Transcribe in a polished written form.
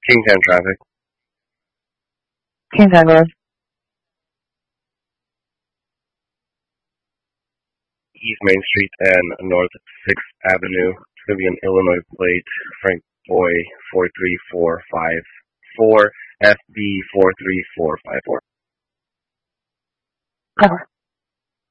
Kingstown traffic. Kingstown Road. East Main Street and North 6th Avenue. It's going to be an Illinois plate, Frank Boy 43454, FB 43454. Cover.